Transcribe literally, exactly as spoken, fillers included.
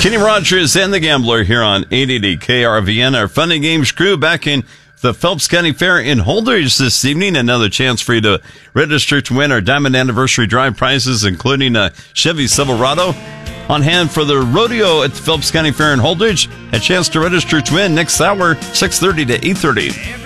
Kenny Rogers and the Gambler here on eight eighty K R V N. Our Fun and Games crew back in the Phelps County Fair in Holdrege this evening. Another chance for you to register to win our Diamond Anniversary Drive prizes, including a Chevy Silverado. On hand for the rodeo at the Phelps County Fair in Holdrege. A chance to register to win next hour, six thirty to eight thirty.